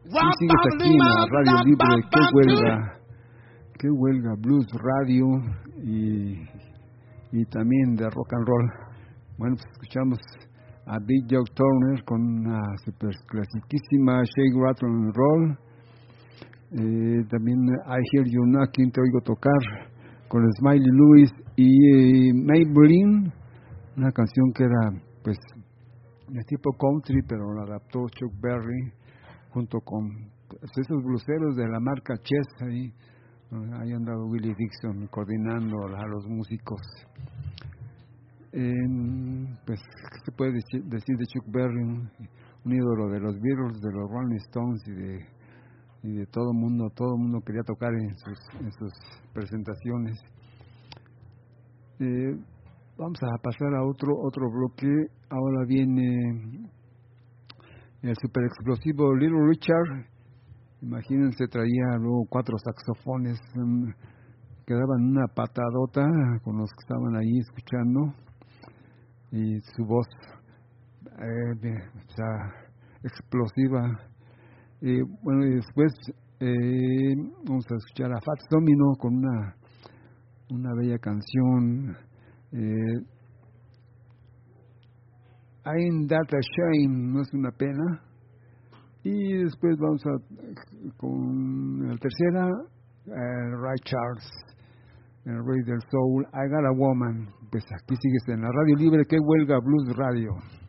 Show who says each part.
Speaker 1: Sí, sigues aquí en la Radio Libre. Qué huelga, Blues Radio y también de rock and roll. Bueno, pues escuchamos a Big Joe Turner con una super clasiquísima Shake, Rattle and Roll. También I Hear You Knocking, Te Oigo Tocar, con Smiley Lewis y Maybelline, una canción que era pues de tipo country, pero la adaptó Chuck Berry junto con pues, esos bluseros de la marca Chess. Ahí ha andado Willie Dixon coordinando a los músicos. Pues, ¿qué se puede decir de Chuck Berry? Un ídolo de los Beatles, de los Rolling Stones y de todo mundo quería tocar en sus presentaciones. Vamos a pasar a otro bloque. Ahora viene el super explosivo Little Richard. Imagínense, traía luego 4 saxofones que daban una patadota con los que estaban ahí escuchando, y su voz explosiva. Bueno, y después vamos a escuchar a Fats Domino con una bella canción, Ain't That a Shame, no es una pena. Y después vamos con la tercera, Ray Charles, el rey del soul, I Got a Woman. Pues aquí sigues en la Radio Libre. Que huelga, Blues Radio.